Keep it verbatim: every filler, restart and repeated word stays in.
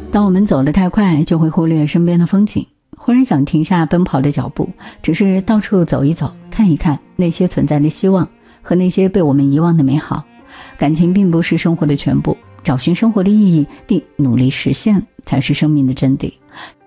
当我们走得太快，就会忽略身边的风景，忽然想停下奔跑的脚步，只是到处走一走，看一看那些存在的希望和那些被我们遗忘的美好。感情并不是生活的全部，找寻生活的意义并努力实现才是生命的真谛。